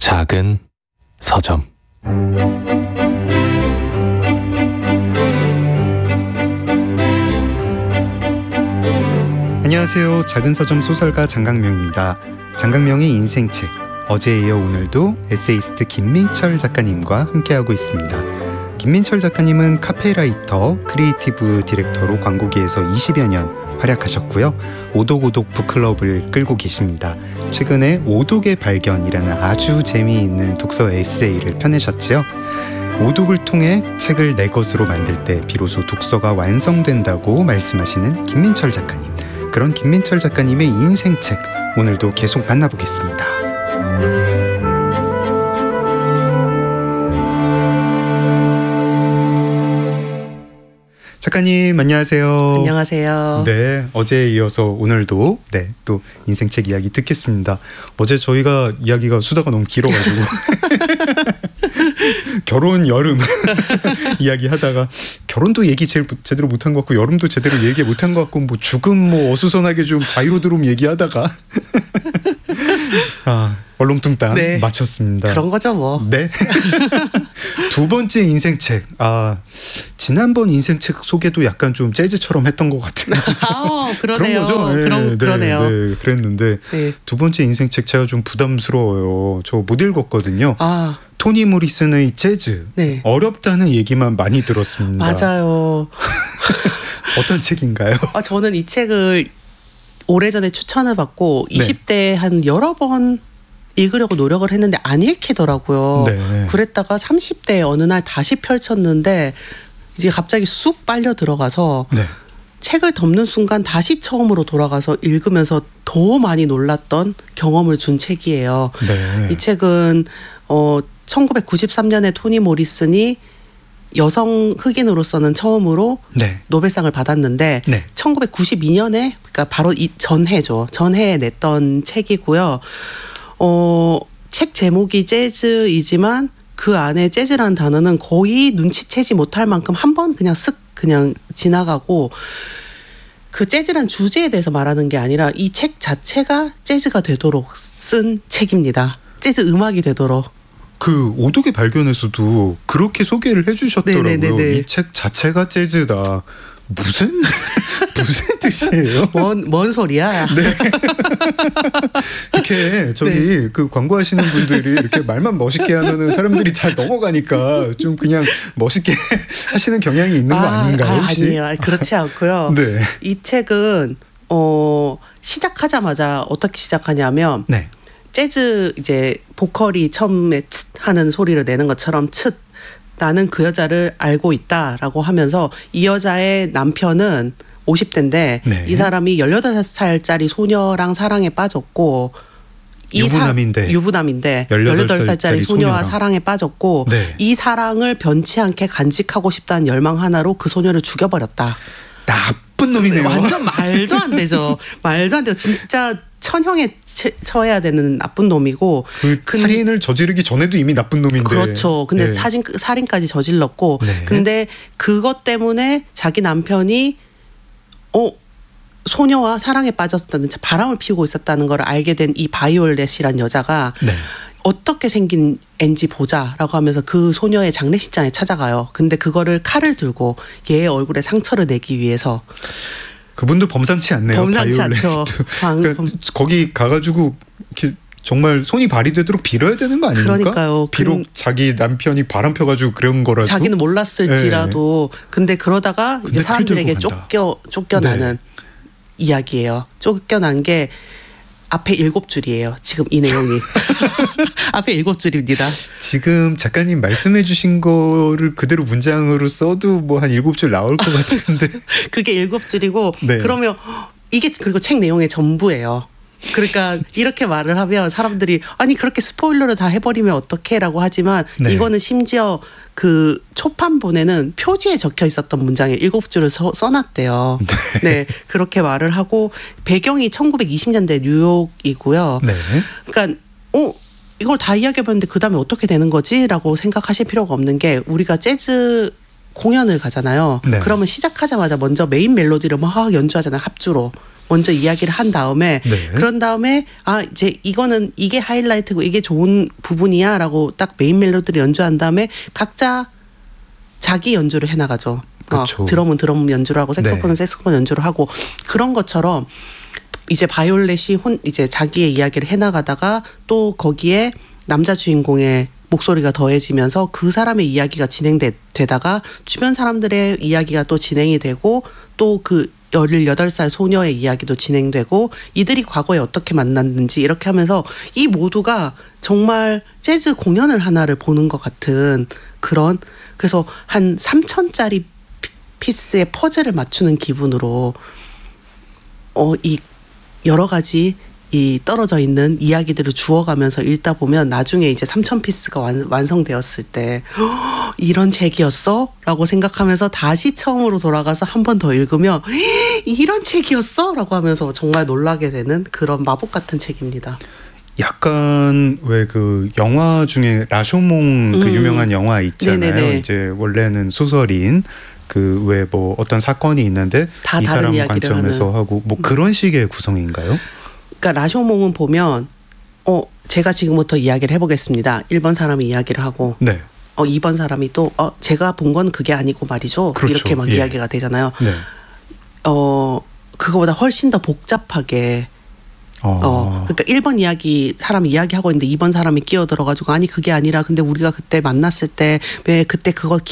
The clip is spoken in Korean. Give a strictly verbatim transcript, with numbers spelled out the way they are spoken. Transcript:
작은 서점. 안녕하세요. 작은 서점 소설가 장강명입니다. 장강명의 인생책, 어제에 이어 오늘도 에세이스트 김민철 작가님과 함께하고 있습니다. 김민철 작가님은 카페라이터, 크리에이티브 디렉터로 광고계에서 이십여 년 활약하셨고요. 오독오독 북클럽을 끌고 계십니다. 최근에 오독의 발견이라는 아주 재미있는 독서 에세이를 펴내셨지요. 오독을 통해 책을 내 것으로 만들 때 비로소 독서가 완성된다고 말씀하시는 김민철 작가님. 그런 김민철 작가님의 인생책, 오늘도 계속 만나보겠습니다. 작가님 안녕하세요. 안녕하세요. 네, 어제에 이어서 오늘도 네, 또 인생책 이야기 듣겠습니다. 어제 저희가 이야기가 수다가 너무 길어가지고 결혼 여름 이야기하다가 결혼도 얘기 제일 제대로 못한 것 같고 여름도 제대로 얘기 못한 것 같고 뭐 죽음 뭐 어수선하게 좀 자유로 들어오면 얘기하다가 아, 얼렁뚱땅 네. 마쳤습니다. 그런 거죠 뭐. 네. 두 번째 인생책. 아, 지난번 인생책 소개도 약간 좀 재즈처럼 했던 것 같아요. 아, 그러네요. 그런 거죠. 네, 그런 네, 그러네요. 네, 그랬는데 네. 두 번째 인생책 제가 좀 부담스러워요. 저 못 읽었거든요. 아, 토니 모리슨의 재즈. 네. 어렵다는 얘기만 많이 들었습니다. 맞아요. 어떤 책인가요? 아, 저는 이 책을 오래전에 추천을 받고 네. 이십 대에 한 여러 번 읽으려고 노력을 했는데 안 읽히더라고요. 네. 그랬다가 삼십 대에 어느 날 다시 펼쳤는데 이제 갑자기 쑥 빨려 들어가서 네. 책을 덮는 순간 다시 처음으로 돌아가서 읽으면서 더 많이 놀랐던 경험을 준 책이에요. 네. 이 책은 어, 천구백구십삼 년에 토니 모리슨이 여성 흑인으로서는 처음으로 네. 노벨상을 받았는데 네. 천구백구십이 년에 그러니까 바로 이 전해죠. 전해에 냈던 책이고요. 어, 책 제목이 재즈이지만 그 안에 재즈라는 단어는 거의 눈치채지 못할 만큼 한 번 그냥 쓱 그냥 지나가고 그 재즈란 주제에 대해서 말하는 게 아니라 이 책 자체가 재즈가 되도록 쓴 책입니다. 재즈 음악이 되도록. 그 오독의 발견에서도 그렇게 소개를 해주셨더라고요. 네네네네. 이 책 자체가 재즈다. 무슨 무슨 뜻이에요? 뭔, 뭔 소리야? 네. 이렇게 저기 네. 그 광고하시는 분들이 이렇게 말만 멋있게 하면은 사람들이 다 넘어가니까 좀 그냥 멋있게 하시는 경향이 있는 거 아, 아닌가요? 아, 혹시? 아니에요. 그렇지 않고요. 네. 이 책은 어, 시작하자마자 어떻게 시작하냐면 네. 재즈 이제 보컬이 처음에 츳 하는 소리를 내는 것처럼 츳 나는 그 여자를 알고 있다라고 하면서 이 여자의 남편은 오십 대인데 네. 이 사람이 열여덟 살짜리 소녀랑 사랑에 빠졌고 이 유부남인데. 사, 유부남인데 열여덟 열여덟 살짜리 살짜리 소녀와 소녀랑. 사랑에 빠졌고 네. 이 사랑을 변치 않게 간직하고 싶다는 열망 하나로 그 소녀를 죽여버렸다. 나쁜 놈이네요. 완전 말도 안 되죠. 말도 안 돼요. 진짜 천형에 채, 처해야 되는 나쁜 놈이고. 그 근- 살인을 저지르기 전에도 이미 나쁜 놈인데. 그렇죠. 근데 네. 사진, 살인까지 저질렀고. 네. 근데 그것 때문에 자기 남편이 어 소녀와 사랑에 빠졌다는 바람을 피우고 있었다는 걸 알게 된 이 바이올렛이란 여자가 네. 어떻게 생긴 앤지 보자라고 하면서 그 소녀의 장례식장에 찾아가요. 근데 그거를 칼을 들고 얘의 얼굴에 상처를 내기 위해서. 그분도 범상치 않네요. 범상치 바이올렛도. 않죠. 방- 그러니까 거기 가가지고 이렇게 정말 손이 발이 되도록 빌어야 되는 거 아닙니까? 그러니까요. 비록 근- 자기 남편이 바람 펴가지고 그런 거라도. 자기는 몰랐을지라도 근데 그러다가 근데 이제 칼 사람들에게 들고 간다. 쫓겨 쫓겨나는 이야기예요. 쫓겨난 게 앞에 일곱 줄이에요. 지금 이 내용이 앞에 일곱 줄입니다. 지금 작가님 말씀해주신 거를 그대로 문장으로 써도 뭐 한 일곱 줄 나올 것 같은데. 그게 일곱 줄이고 네. 그러면 이게 그리고 책 내용의 전부예요. 그러니까 이렇게 말을 하면 사람들이 아니 그렇게 스포일러를 다 해버리면 어떡해라고 하지만 네. 이거는 심지어 그 초판본에는 표지에 적혀 있었던 문장에 일곱 줄을 써, 써놨대요. 네. 네, 그렇게 말을 하고 배경이 천구백이십 년대 뉴욕이고요. 네. 그러니까 어 이걸 다 이야기해봤는데 그 다음에 어떻게 되는 거지라고 생각하실 필요가 없는 게 우리가 재즈 공연을 가잖아요. 네. 그러면 시작하자마자 먼저 메인 멜로디를 막 연주하잖아요. 합주로. 먼저 이야기를 한 다음에 네. 그런 다음에 아 이제 이거는 이게 하이라이트고 이게 좋은 부분이야라고 딱 메인 멜로디를 연주한 다음에 각자 자기 연주를 해나가죠. 어, 그쵸. 드럼은 드럼 연주를 하고 색소폰은 네. 색소폰 연주를 하고 그런 것처럼 이제 바이올렛이 혼 이제 자기의 이야기를 해나가다가 또 거기에 남자 주인공의 목소리가 더해지면서 그 사람의 이야기가 진행되다가 주변 사람들의 이야기가 또 진행이 되고 또 그 열여덟 살 소녀의 이야기도 진행되고 이들이 과거에 어떻게 만났는지 이렇게 하면서 이 모두가 정말 재즈 공연을 하나를 보는 것 같은 그런 그래서 한 삼천짜리 피스의 퍼즐을 맞추는 기분으로 어, 이 여러 가지 이 떨어져 있는 이야기들을 주워가면서 읽다 보면 나중에 이제 삼천 피스가 완, 완성되었을 때 허, 이런 책이었어? 라고 생각하면서 다시 처음으로 돌아가서 한 번 더 읽으면 이런 책이었어? 라고 하면서 정말 놀라게 되는 그런 마법 같은 책입니다. 약간 왜 그 영화 중에 라쇼몽 그 음. 유명한 영화 있잖아요. 네네네. 이제 원래는 소설인 그 왜 뭐 어떤 사건이 있는데 다 이 다른 사람 이야기를 관점에서 하는. 하고 뭐 그런 식의 구성인가요? 그러니까 라쇼몽은 보면 어 제가 지금부터 이야기를 해보겠습니다. 일 번 사람이 이야기를 하고 네. 어 이 번 사람이 또 어 제가 본 건 그게 아니고 말이죠. 그렇죠. 이렇게 막 예. 이야기가 되잖아요. 네. 어 그거보다 훨씬 더 복잡하게 어. 어 그러니까 일 번 이야기 사람이 이야기하고 있는데 이 번 사람이 끼어들어가지고 아니 그게 아니라 근데 우리가 그때 만났을 때 왜 그때 그거 기